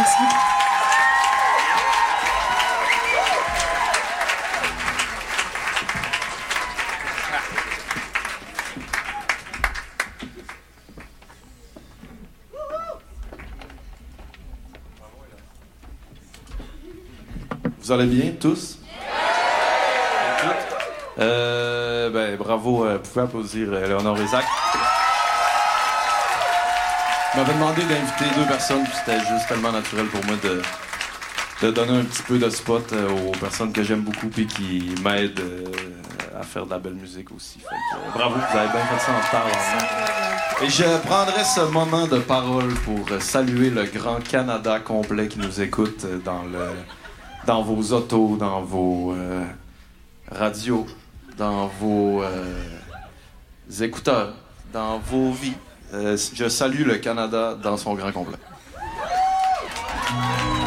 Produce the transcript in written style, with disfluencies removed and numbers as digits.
Merci. Vous allez bien, tous? Bravo, vous pouvez applaudir Léonore et Zach. Il m'avait demandé d'inviter 2 personnes, puis c'était juste tellement naturel pour moi de donner un petit peu de spot aux personnes que j'aime beaucoup et qui m'aident à faire de la belle musique aussi. Fait que, bravo, vous avez bien fait ça en retard. Et je prendrai ce moment de parole pour saluer le grand Canada complet qui nous écoute dans vos autos, dans vos radios, dans vos écouteurs, dans vos vies. Je salue le Canada dans son grand complet.